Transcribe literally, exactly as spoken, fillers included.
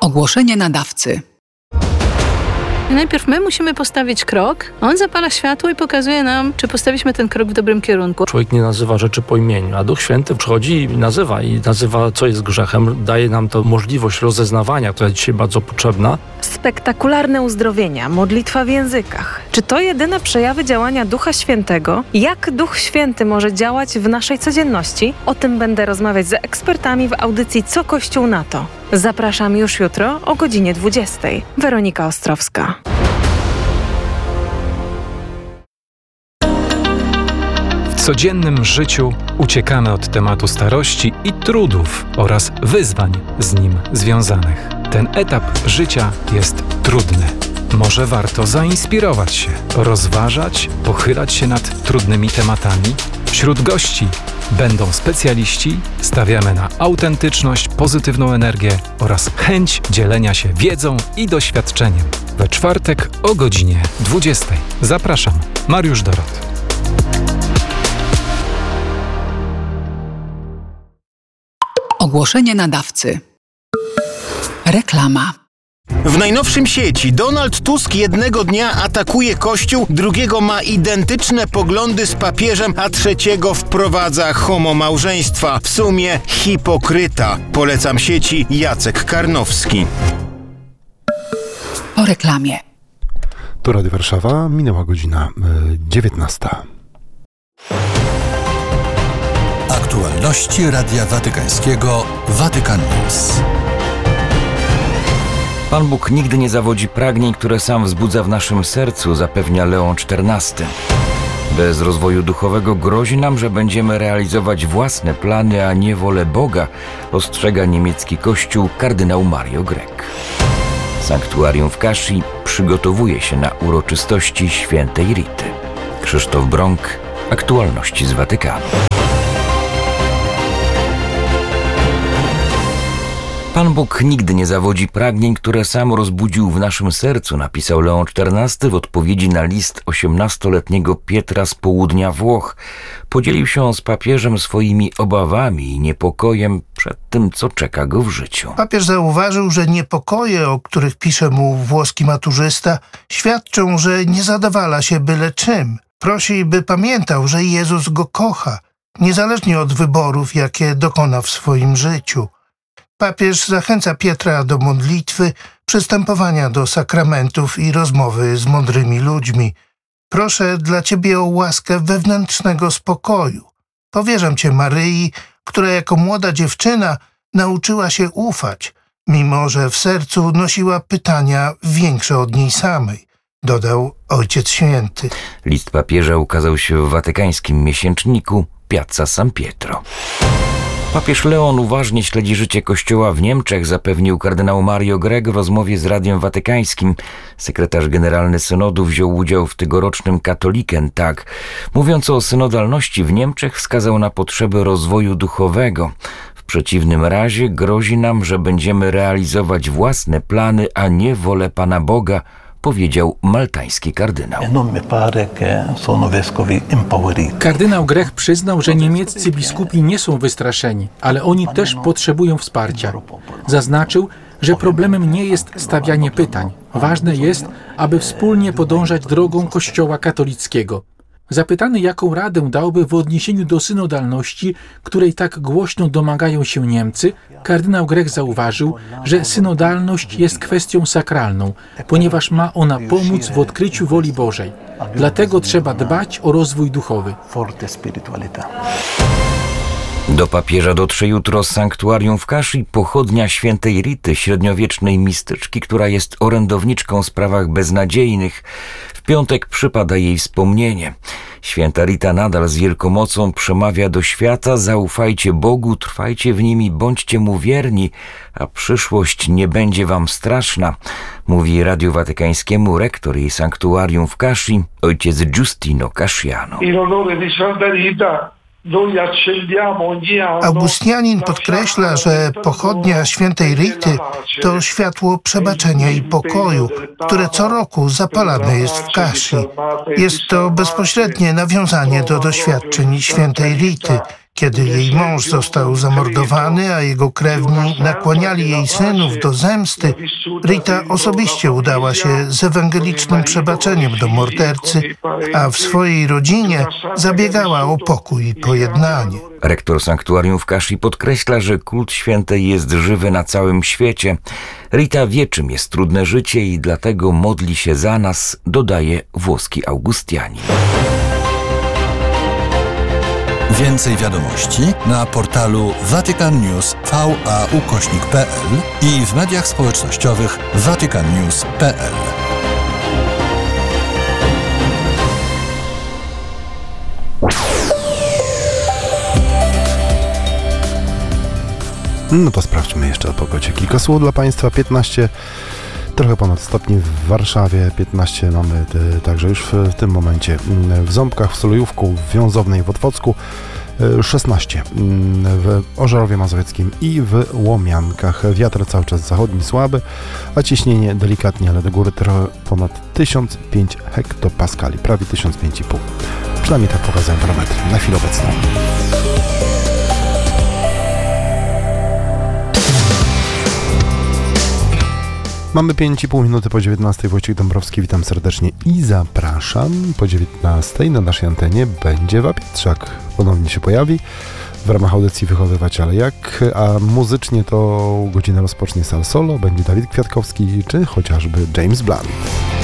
Ogłoszenie nadawcy. Najpierw my musimy postawić krok, on zapala światło i pokazuje nam, czy postawiliśmy ten krok w dobrym kierunku. Człowiek nie nazywa rzeczy po imieniu, a Duch Święty przychodzi i nazywa, i nazywa, co jest grzechem. Daje nam to możliwość rozeznawania, która jest dzisiaj bardzo potrzebna. Spektakularne uzdrowienia, modlitwa w językach. Czy to jedyne przejawy działania Ducha Świętego? Jak Duch Święty może działać w naszej codzienności? O tym będę rozmawiać z ekspertami w audycji Co Kościół na to. Zapraszam już jutro o godzinie dwudziestej. Weronika Ostrowska. W codziennym życiu uciekamy od tematu starości i trudów oraz wyzwań z nim związanych. Ten etap życia jest trudny. Może warto zainspirować się, rozważać, pochylać się nad trudnymi tematami? Wśród gości będą specjaliści, stawiamy na autentyczność, pozytywną energię oraz chęć dzielenia się wiedzą i doświadczeniem. We czwartek o godzinie dwudziestej. Zapraszam, Mariusz Dorot. Ogłoszenie nadawcy. Reklama. W najnowszym sieci Donald Tusk jednego dnia atakuje Kościół, drugiego ma identyczne poglądy z papieżem, a trzeciego wprowadza homomałżeństwa. W sumie hipokryta. Polecam sieci Jacek Karnowski. Po reklamie. To Radio Warszawa, minęła godzina dziewiętnasta. Aktualności Radia Watykańskiego Vatican News. Pan Bóg nigdy nie zawodzi pragnień, które sam wzbudza w naszym sercu, zapewnia Leon czternasty. Bez rozwoju duchowego grozi nam, że będziemy realizować własne plany, a nie wolę Boga, ostrzega niemiecki kościół kardynał Mario Grech. Sanktuarium w Kashi przygotowuje się na uroczystości świętej Rity. Krzysztof Brąk, aktualności z Watykanu. Pan Bóg nigdy nie zawodzi pragnień, które sam rozbudził w naszym sercu, napisał Leon czternasty w odpowiedzi na list osiemnastoletniego Pietra z południa Włoch. Podzielił się on z papieżem swoimi obawami i niepokojem przed tym, co czeka go w życiu. Papież zauważył, że niepokoje, o których pisze mu włoski maturzysta, świadczą, że nie zadawala się byle czym. Prosi, by pamiętał, że Jezus go kocha, niezależnie od wyborów, jakie dokona w swoim życiu. Papież zachęca Pietra do modlitwy, przystępowania do sakramentów i rozmowy z mądrymi ludźmi. Proszę dla Ciebie o łaskę wewnętrznego spokoju. Powierzam Cię Maryi, która jako młoda dziewczyna nauczyła się ufać, mimo że w sercu nosiła pytania większe od niej samej, dodał Ojciec Święty. List papieża ukazał się w watykańskim miesięczniku Piazza San Pietro. Papież Leon uważnie śledzi życie Kościoła w Niemczech, zapewnił kardynał Mario Grech w rozmowie z Radiem Watykańskim. Sekretarz generalny synodu wziął udział w tegorocznym Katholiken Tag. Mówiąc o synodalności w Niemczech, wskazał na potrzebę rozwoju duchowego. W przeciwnym razie grozi nam, że będziemy realizować własne plany, a nie wolę Pana Boga, powiedział maltański kardynał. Kardynał Grech przyznał, że niemieccy biskupi nie są wystraszeni, ale oni też potrzebują wsparcia. Zaznaczył, że problemem nie jest stawianie pytań. Ważne jest, aby wspólnie podążać drogą Kościoła katolickiego. Zapytany, jaką radę dałby w odniesieniu do synodalności, której tak głośno domagają się Niemcy, kardynał Grech zauważył, że synodalność jest kwestią sakralną, ponieważ ma ona pomóc w odkryciu woli Bożej. Dlatego trzeba dbać o rozwój duchowy. Do papieża dotrze jutro z sanktuarium w Kashi pochodnia świętej Rity, średniowiecznej mistyczki, która jest orędowniczką w sprawach beznadziejnych. W piątek przypada jej wspomnienie. Święta Rita nadal z wielką mocą przemawia do świata: zaufajcie Bogu, trwajcie w Nim i bądźcie Mu wierni, a przyszłość nie będzie wam straszna, mówi Radiu Watykańskiemu rektor jej sanktuarium w Kashi, ojciec Giustino Casciano. Augustianin podkreśla, że pochodnia świętej Rity to światło przebaczenia i pokoju, które co roku zapalane jest w Kashi. Jest to bezpośrednie nawiązanie do doświadczeń świętej Rity, Kiedy jej mąż został zamordowany, a jego krewni nakłaniali jej synów do zemsty, Rita osobiście udała się z ewangelicznym przebaczeniem do mordercy, a w swojej rodzinie zabiegała o pokój i pojednanie. Rektor sanktuarium w Kashi podkreśla, że kult świętej jest żywy na całym świecie. Rita wie, czym jest trudne życie i dlatego modli się za nas, dodaje włoski Augustianin. Więcej wiadomości na portalu Vatican News V A ukośnik P L i w mediach społecznościowych vatican news kropka p l. No to sprawdźmy jeszcze o pogodzie. Kilka słów dla Państwa. piętnaście, trochę ponad stopni w Warszawie, piętnaście mamy te, także już w, w tym momencie w Ząbkach, w Solejówku, w Wiązownej, w Otwocku, szesnaście w Ożarowie Mazowieckim i w Łomiankach. Wiatr cały czas zachodni słaby, a ciśnienie delikatnie, ale do góry trochę ponad tysiąc pięć hektopaskali, prawie tysiąc pięć i pół. Przynajmniej tak pokazują barometry na chwilę obecną. Mamy pięć i pół minuty po dziewiętnastej. Wojciech Dąbrowski, witam serdecznie i zapraszam. Po dziewiętnastej na naszej antenie będzie Wapietrzak. Ponownie się pojawi w ramach audycji Wychowywać, ale jak? A muzycznie to godzinę rozpocznie Sal Solo, będzie Dawid Kwiatkowski czy chociażby James Blunt.